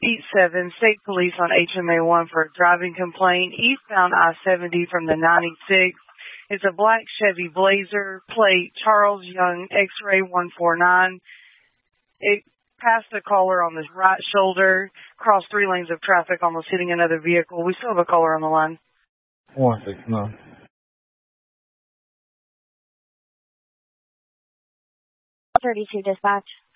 8-7, State Police on HMA-1 for a driving complaint, eastbound I-70 from the 96. It's a black Chevy Blazer, plate Charles Young, X-ray 149. It passed a caller on his right shoulder, crossed 3 lanes of traffic, almost hitting another vehicle. We still have a caller on the line. 169. 32 dispatch.